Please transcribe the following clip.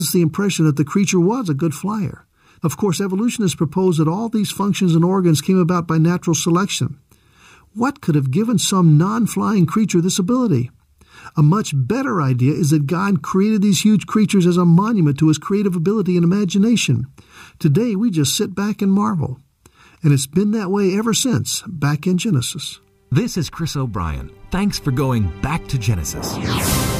the impression that the creature was a good flyer. Of course, evolutionists propose that all these functions and organs came about by natural selection. What could have given some non-flying creature this ability? A much better idea is that God created these huge creatures as a monument to his creative ability and imagination. Today, we just sit back and marvel. And it's been that way ever since, back in Genesis. This is Chris O'Brien. Thanks for going back to Genesis.